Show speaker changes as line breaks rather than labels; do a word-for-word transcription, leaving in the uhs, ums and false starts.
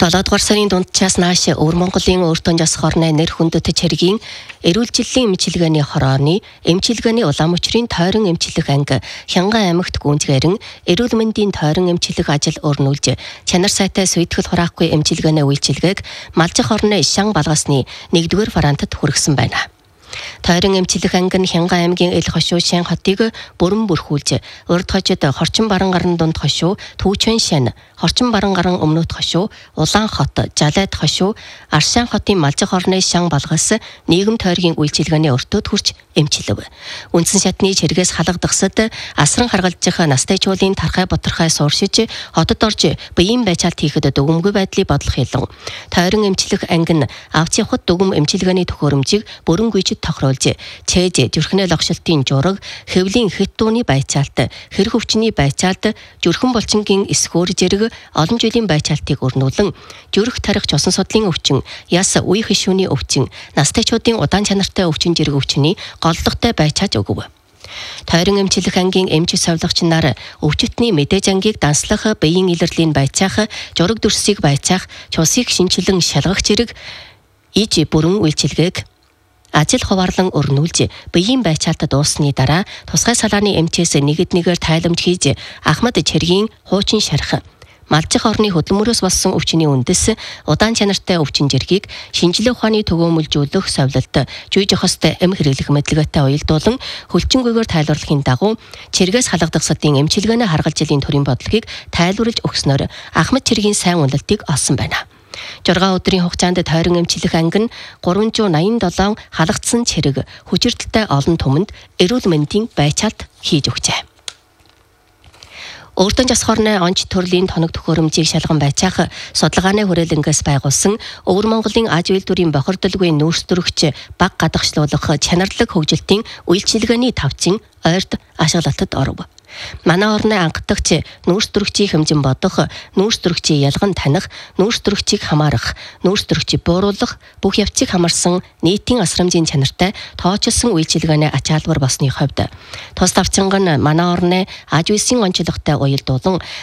долоодугаар сарын дундчаас нааш Өвөр Монголын өөртөө жас хорны нэр хүндэт цэргийн эрүүл жилийн эмчилгээний хорооны эмчилгээний улаан мөчрийн тойрон эмчлэх анги Хянган аймагт гүнзгээрэн эрүүл мэндийн тойрон эмчлэх ажил өрнүүлж чанар сайтай сүйтгэл хураахгүй эмчилгээний үйлчилгээг Малжих хорны Шан балгасны нэгдүгээр варантад хүргэсэн байна. Тойрон эмчлэх анги нь Хянган аймгийн Эл хошуу Шан хотыг бүрэн бүрхүүлж, урд хожид Хорчин баран гарын дунд хошуу Түүчэн Шан, Хорчин баран гарын өмнөд хошуу Улаан хот, Жалайд хошуу Аршаан хотын Малжих хорны Шан балгас нийгэм тойргийн үйлчилгээний өртөд хүрч эмчилв. Үндсэн шатны чиргээс халагдахсад асран харгалзах настай чуулын тархай боторхой сууршиж хотод орж биеийн байцаалт хийхэд дүгмгүй байдлыг бодлох хэлэн. Тойрон эмчлэх анги нь авч явахад дүгм эмчилгээний төхөөрөмжийг бүрэн гүйцэд тохируулж, цээж зүрхнээ логшилтын жураг, хэвлийн хэт дууны байцаалт, хэрэг өвчний байцаалт, зүрхэн булчингийн эсхүүр зэрэг олон жилийн байцаалтыг өрнүүлэн, зүрх тарих чосон судлын өвчин, яс үе хишүүний өвчин, настайчуудын удаан чанартай өвчин зэрэг өвчний голлогтой байцааж өгөв. Тойрон эмчлэх ангийн эмч совлогч нар өвчтний мэдээж ангийг данслах, биеийн илэрлийн байцаах, жураг дүрсийг байцаах, чусыг шинчлэн шалгах зэрэг иж бүрэн үйлчилгээг ажил хуваарлан өрнүүлж, биеийн байцаалтад дууссаны дараа тусгай салааны эмчээс нэгэд нэгээр тайламж хийж Ахмад Чэргийн хуучин шарх Малжих орны хөдөлмөрөөс болсон өвчний үндэс удаан чанартай өвчин жиргийг шинжилгээ ухааны төгөөмөлжүүлэх совлолт жүй жохостой эм хэрэглэх мэдлэгээтэй уялдуулан хөлчингүйгээр тайлбарлахын дагуу чиргээс халагдахсадын эмчилгээний харгалж жилийн төрийн бодлогыг тайлбарлаж өгснөөр Ахмад Чэргийн сайн үнэлтийг олсон байна. Жургаа өдрийн хугацаанд тойрон эмчлэх анги нь гурван зуун наян долоо халагдсан цэрэг хүчирдэлтэй олон түмэнд эрүүл мэндийн байцаалт хийж өгчээ. Өөртөө жас хорны онц төрлийн тоног төхөөрөмжийг шалган байцаах судалгааны хүрээлэнгээс байгуулсан Өвөр Монголын аж үйлдвэрийн бохирдолгүй нүүрсдөрөгч баг гадагшлуулах чанарлаг хөгжилтийн үйлчилгээний тавцын ойрд ашиглалтад оров. Манай орны анхдагч нүүрсдөрөгчийн хэмжин бодох, нүүрсдөрөгчийн ялган таних, нүүрсдөрөгчийг хамаарах, нүүрсдөрөгчийг бууруулах бүх явцыг хамарсан нийтийн асрамжийн чанартай тоочилсон үйлчилгээний ачаалбар болсны хувьд тус давчинг нь манай орны аж үйлсийн онцлогтой уялдуулан